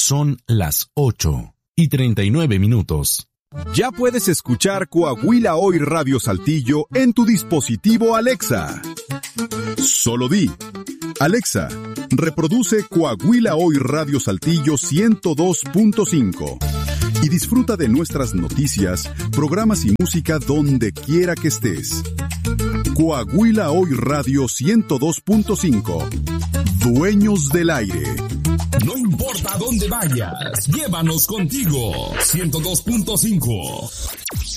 Son las 8:39. Ya puedes escuchar Coahuila Hoy Radio Saltillo en tu dispositivo Alexa. Solo di: Alexa, reproduce Coahuila Hoy Radio Saltillo 102.5 y disfruta de nuestras noticias, programas y música donde quiera que estés. Coahuila Hoy Radio 102.5. Dueños del aire. No importa dónde vayas, llévanos contigo. 102.5.